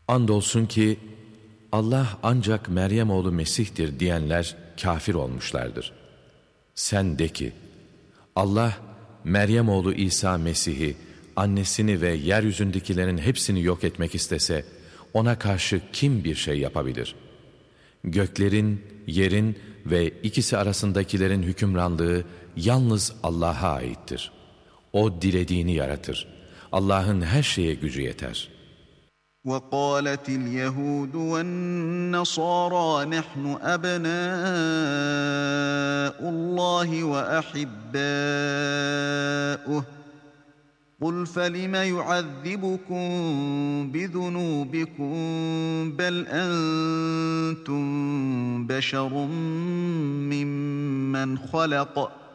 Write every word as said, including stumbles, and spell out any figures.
Andolsun ki Allah ancak Meryem oğlu Mesih'tir diyenler kafir olmuşlardır. Sen de ki, Allah Meryem oğlu İsa Mesih'i, annesini ve yeryüzündekilerin hepsini yok etmek istese, ona karşı kim bir şey yapabilir? Göklerin, yerin ve ikisi arasındakilerin hükümranlığı yalnız Allah'a aittir. O dilediğini yaratır. Allah'ın her şeye gücü yeter. وَقَالَتِ الْيَهُودُ وَالنَّصَارَى نَحْنُ أَبْنَاءُ اللَّهِ وَأَحِبَّاؤُهُ قُلْ فَلِمَ يُعَذِّبُكُم بِذُنُوبِكُم بَلْ أَنتُم بَشَرٌ مِّمَّنْ خَلَقَ